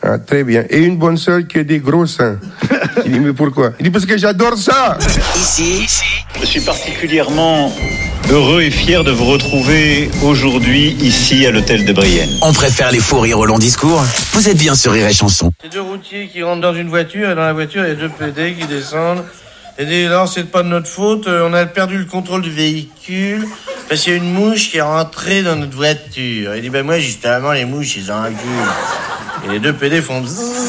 Ah, très bien. Et une bonne sœur qui a des gros seins. Il dit, mais pourquoi? Il dit, parce que j'adore ça. Ici, je suis particulièrement heureux et fier de vous retrouver aujourd'hui ici à l'hôtel de Brienne. On préfère les fous rires au long discours. Vous êtes bien sur Rire et Chanson. C'est deux routiers qui rentrent dans une voiture et dans la voiture il y a deux PD qui descendent et disent non, c'est pas de notre faute, on a perdu le contrôle du véhicule parce qu'il y a une mouche qui est rentrée dans notre voiture. Il dit ben moi justement les mouches ils ont un cul. Et les deux PD font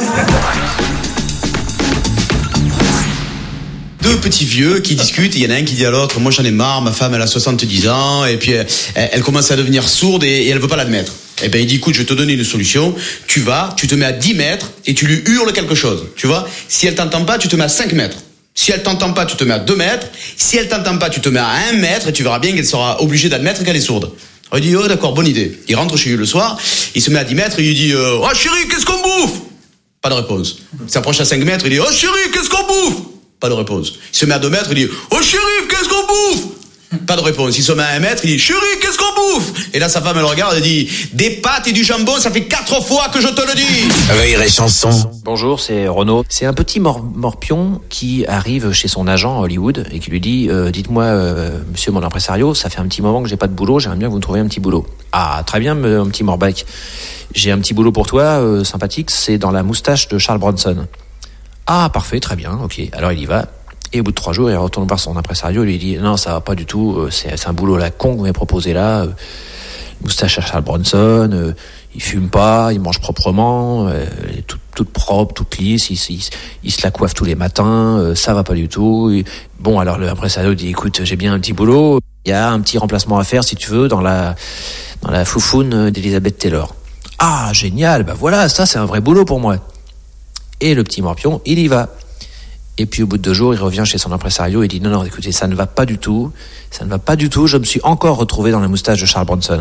Deux petits vieux qui discutent, il y en a un qui dit à l'autre, moi j'en ai marre, ma femme elle a 70 ans, et puis elle commence à devenir sourde et elle veut pas l'admettre. Et ben il dit, écoute, je vais te donner une solution, tu vas, tu te mets à 10 mètres et tu lui hurles quelque chose, tu vois. Si elle t'entend pas, tu te mets à 5 mètres. Si elle t'entend pas, tu te mets à 2 mètres. Si elle t'entend pas, tu te mets à 1 mètre et tu verras bien qu'elle sera obligée d'admettre qu'elle est sourde. Il dit, oh d'accord, bonne idée. Il rentre chez lui le soir, il se met à 10 mètres et il dit, oh chérie, qu'est-ce qu'on bouffe? Pas de réponse. Il s'approche à 5 mètres, il dit, oh chérie, qu'est-ce qu'on bouffe? Pas de réponse. Il se met à 2 mètres, il dit, oh chérie, qu'est-ce qu'on bouffe? Pas de réponse. Il se met à 1 mètre, il dit, chérie, qu'est-ce qu'on bouffe? Et là, sa femme, elle le regarde et dit, des pâtes et du jambon, ça fait 4 fois que je te le dis. Rire et Chanson. Bonjour, c'est Renaud. C'est un petit morpion qui arrive chez son agent à Hollywood et qui lui dit, dites-moi, monsieur mon impresario, ça fait un petit moment que j'ai pas de boulot, j'aimerais bien que vous me trouviez un petit boulot. Ah, très bien, mon petit morbac. J'ai un petit boulot pour toi, sympathique, c'est dans la moustache de Charles Bronson. Ah, parfait, très bien, ok. Alors il y va. Et au bout de 3 jours, il retourne voir son impresario et lui dit, non, ça va pas du tout, c'est un boulot à la con que vous m'avez proposé là. Moustache à Charles Bronson, il fume pas, il mange proprement, toute propre, toute lisse, il se la coiffe tous les matins, ça va pas du tout. Bon, alors l'impresario dit, écoute, j'ai bien un petit boulot, il y a un petit remplacement à faire si tu veux dans la foufoune d'Elizabeth Taylor. Ah, génial, bah voilà, ça c'est un vrai boulot pour moi. Et le petit morpion, il y va. Et puis au bout de 2 jours, il revient chez son impresario et dit non, écoutez, ça ne va pas du tout, je me suis encore retrouvé dans la moustache de Charles Bronson.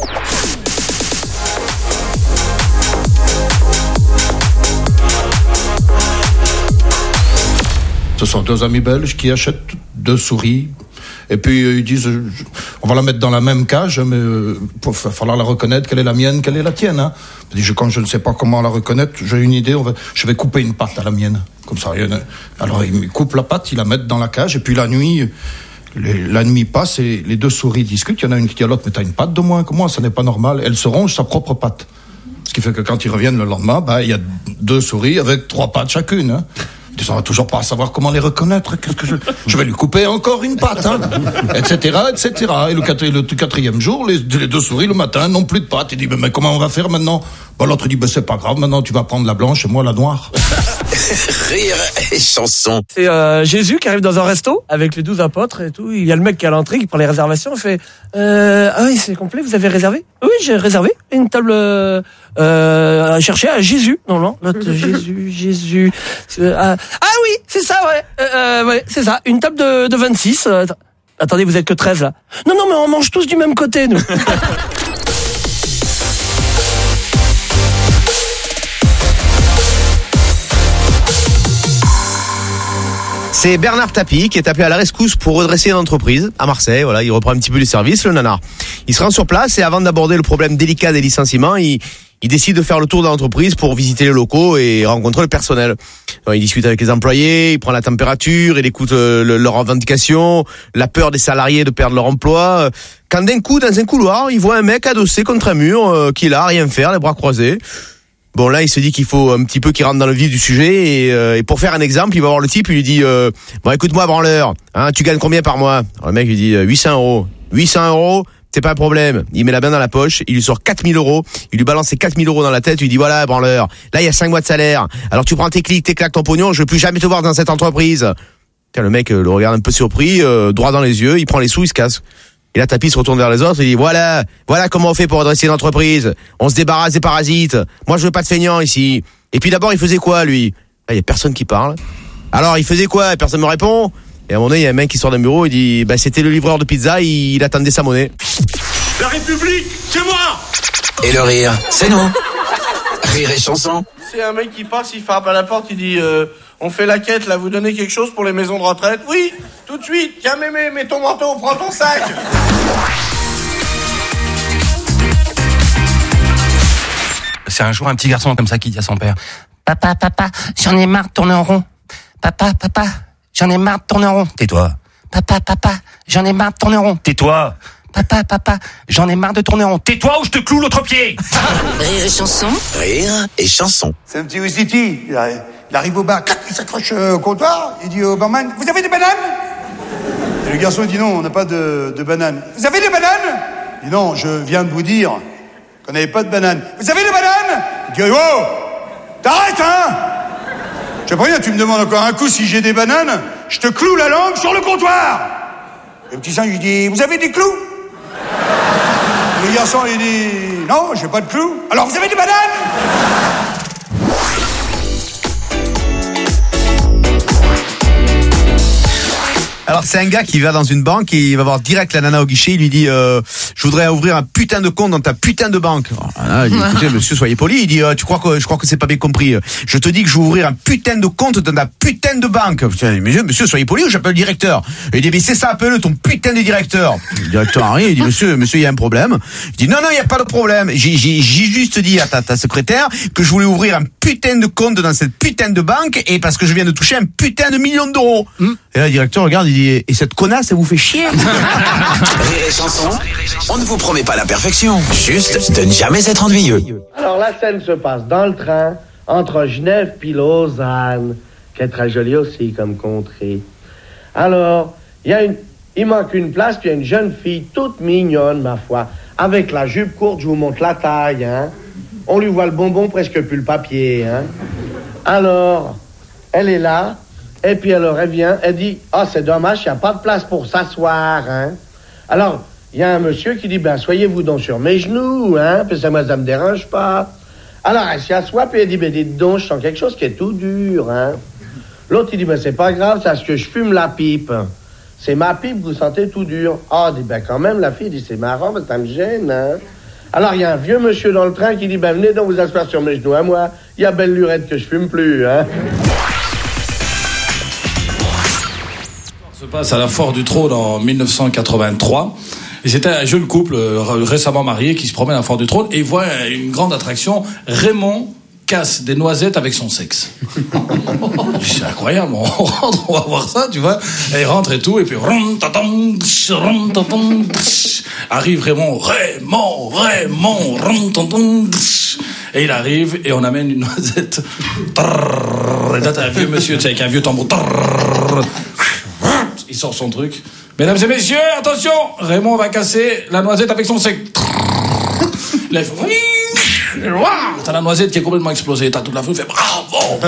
Ce sont 2 amis belges qui achètent 2 souris. Et puis ils disent, on va la mettre dans la même cage, mais il va falloir la reconnaître, quelle est la mienne, quelle est la tienne. Hein. Quand je ne sais pas comment la reconnaître, j'ai une idée, je vais couper une patte à la mienne. Comme ça, alors ils coupent la patte, ils la mettent dans la cage, et puis la nuit passe et les 2 souris discutent. Il y en a une qui dit à l'autre, mais t'as une patte de moins que moi, ça n'est pas normal. Elle se ronge sa propre patte. Ce qui fait que quand ils reviennent le lendemain, il y a 2 souris avec 3 pattes chacune. Hein. On va toujours pas savoir comment les reconnaître. Qu'est-ce que je vais lui couper encore une patte, hein, etc. Et le 4e jour, les 2 souris le matin n'ont plus de pattes. Il dit mais comment on va faire maintenant? L'autre dit c'est pas grave, maintenant tu vas prendre la blanche et moi la noire. Rire et Chanson. C'est Jésus qui arrive dans un resto avec les 12 apôtres et tout. Il y a le mec qui est à l'entrée qui prend les réservations. Il fait ah oui, c'est complet, vous avez réservé? Oui, j'ai réservé une table à chercher à Jésus. Non, Jésus. Ah oui, c'est ça, ouais. Ouais, c'est ça, une table de 26. Attendez, vous êtes que 13 là. Non, mais on mange tous du même côté, nous. C'est Bernard Tapie qui est appelé à la rescousse pour redresser une entreprise à Marseille. Voilà, il reprend un petit peu du service, le nanar. Il se rend sur place et avant d'aborder le problème délicat des licenciements, il décide de faire le tour de l'entreprise pour visiter les locaux et rencontrer le personnel. Alors, il discute avec les employés, il prend la température, il écoute leurs revendications, la peur des salariés de perdre leur emploi. Quand d'un coup, dans un couloir, il voit un mec adossé contre un mur, qui est là, à rien faire, les bras croisés. Bon, là, il se dit qu'il faut un petit peu qu'il rentre dans le vif du sujet et pour faire un exemple, il va voir le type, il lui dit bon, écoute-moi, branleur, hein, tu gagnes combien par mois? Alors, le mec lui dit 800 €. 800 €, c'est pas un problème. Il met la main dans la poche, il lui sort 4000 €, il lui balance ses 4000 € dans la tête, il lui dit voilà, branleur, là, il y a 5 mois de salaire. Alors, tu prends tes clics, tes claques, ton pognon, je veux plus jamais te voir dans cette entreprise. Le mec le regarde un peu surpris, droit dans les yeux, il prend les sous, il se casse. Et là, Tapie se retourne vers les autres et dit voilà comment on fait pour redresser une entreprise. On se débarrasse des parasites. Moi, je veux pas de feignants ici. Et puis d'abord, il faisait quoi, lui? Là, il y a personne qui parle. Alors, il faisait quoi? Personne me répond. Et à un moment donné, il y a un mec qui sort d'un bureau, il dit c'était le livreur de pizza, il attendait sa monnaie. La République, c'est moi! Et le rire, c'est nous. Rire et Chanson. C'est un mec qui passe, il frappe à la porte, il dit on fait la quête là, vous donnez quelque chose pour les maisons de retraite? Oui, tout de suite. Tiens mémé, mets ton manteau, prends ton sac. c'est un jour un petit garçon comme ça qui dit à son père: Papa, j'en ai marre de tourner en rond. Papa, j'en ai marre de tourner en rond. Tais-toi. Papa, j'en ai marre de tourner en rond. Tais-toi. Papa, j'en ai marre de tourner en rond. Tais-toi ou je te cloue l'autre pied. Rire et chanson. Rire et chanson. C'est un petit Ouistiti. Il arrive au bar, clac, il s'accroche au comptoir. Il dit au barman: vous avez des bananes? Et le garçon dit: non, on n'a pas de bananes. Vous avez des bananes? Il dit: non, je viens de vous dire qu'on n'avait pas de bananes. Vous avez des bananes? Il dit: oh, t'arrêtes, hein? Je sais pas rien, tu me demandes encore un coup si j'ai des bananes, je te cloue la langue sur le comptoir. Et le petit singe, il dit: vous avez des clous? Et le garçon, il dit: non, j'ai pas de clous. Alors vous avez des bananes? Alors c'est un gars qui va dans une banque et il va voir direct la nana au guichet. Il lui dit: je voudrais ouvrir un putain de compte dans ta putain de banque. Alors, il dit: écoutez monsieur, soyez poli. Il dit: je crois que c'est pas bien compris. Je te dis que je veux ouvrir un putain de compte dans ta putain de banque. Monsieur, soyez poli ou j'appelle le directeur? Et il dit: mais c'est ça, appelle-le ton putain de directeur. Le directeur arrive, il dit: monsieur, il y a un problème. Il dit: non, il y a pas de problème. J'ai juste dit à ta secrétaire que je voulais ouvrir un putain de compte dans cette putain de banque et parce que je viens de toucher un putain de million d'euros. Et là, le directeur regarde, il dit: et cette connasse, elle vous fait chier? Rire et chanson, on ne vous promet pas la perfection, juste de ne jamais être ennuyeux. Alors la scène se passe dans le train entre Genève puis Lausanne, qui est très jolie aussi comme contrée. Alors, il manque une place, puis il y a une jeune fille toute mignonne, ma foi, avec la jupe courte, je vous montre la taille, hein. On lui voit le bonbon, presque plus le papier, hein. Alors, elle est là. Et puis alors elle vient, elle dit: ah, c'est dommage, il n'y a pas de place pour s'asseoir, hein. Alors, il y a un monsieur qui dit: ben soyez-vous donc sur mes genoux, hein, parce que moi ça me dérange pas. Alors elle s'y assoit, puis elle dit: ben dites donc, je sens quelque chose qui est tout dur, hein. L'autre il dit: ben c'est pas grave, c'est parce que je fume la pipe. C'est ma pipe, vous sentez tout dur. Ah, dit: ben quand même, la fille dit: c'est marrant, mais ça me gêne, hein. Alors il y a un vieux monsieur dans le train qui dit: ben venez donc vous asseoir sur mes genoux à moi, il y a belle lurette que je fume plus, hein. Se passe à la Foire du Trône en 1983 et c'était un jeune couple récemment marié qui se promène à la Foire du Trône et il voit une grande attraction. Raymond casse des noisettes avec son sexe. C'est incroyable, on rentre, on va voir ça, tu vois. Et il rentre et tout, et puis arrive Raymond, et il arrive et on amène une noisette. Et là t'as un vieux monsieur, tu sais, avec un vieux tambour. Il sort son truc. Mesdames et messieurs, attention, Raymond va casser la noisette avec son sexe. Là, il fait... T'as la noisette qui est complètement explosée. T'as toute la foule qui fait bravo.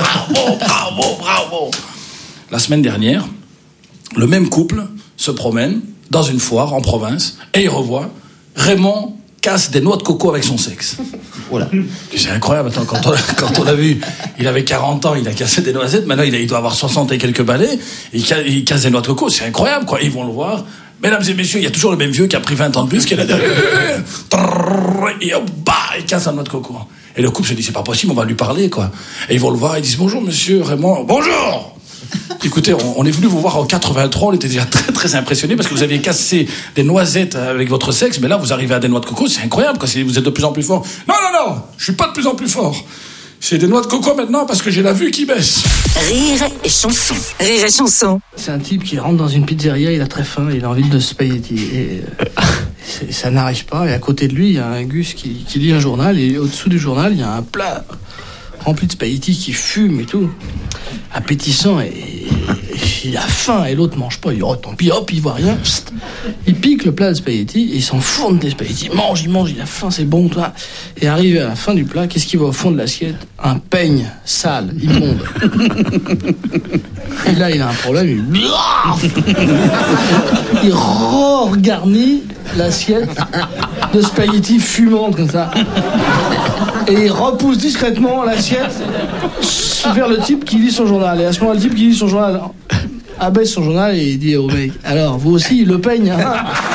La semaine dernière, le même couple se promène dans une foire en province et il revoit Raymond casse des noix de coco avec son sexe. Voilà. C'est incroyable. Attends, quand on l'a vu, il avait 40 ans, il a cassé des noisettes. Maintenant, il doit avoir 60 et quelques balais. Il casse des noix de coco. C'est incroyable, quoi. Ils vont le voir. Mesdames et messieurs, il y a toujours le même vieux qui a pris 20 ans de plus, qui est là derrière. Et hop, bah, il casse la noix de coco. Et le couple se dit: c'est pas possible, on va lui parler, quoi. Et ils vont le voir, ils disent: bonjour, monsieur Raymond. Bonjour! Écoutez, on est venu vous voir en 83, on était déjà très très impressionnés parce que vous aviez cassé des noisettes avec votre sexe, mais là vous arrivez à des noix de coco, c'est incroyable, quoi. Vous êtes de plus en plus fort. Non, je suis pas de plus en plus fort. C'est des noix de coco maintenant parce que j'ai la vue qui baisse. Rire et chanson. Rire et chanson. C'est un type qui rentre dans une pizzeria, il a très faim, il a envie de spaghetti. Et ça n'arrive pas. Et à côté de lui, il y a un Gus qui lit un journal. Et au-dessous du journal, il y a un plat rempli de spaghetti qui fume et tout. Appétissant. Et il a faim. Et l'autre mange pas. Il dit: oh, tant pis, hop, il voit rien. Psst. Il pique le plat de spaghetti et il s'enfourne des spaghettis. Il mange, il a faim, c'est bon, toi. Et arrivé à la fin du plat, qu'est-ce qu'il va au fond de l'assiette? Un peigne sale, immonde. Et là, il a un problème. Il regarnit l'assiette de spaghettis fumantes comme ça. Et il repousse discrètement l'assiette vers le type qui lit son journal. Et à ce moment, le type qui lit son journal abaisse son journal et il dit au mec: alors, vous aussi, le peigne, hein?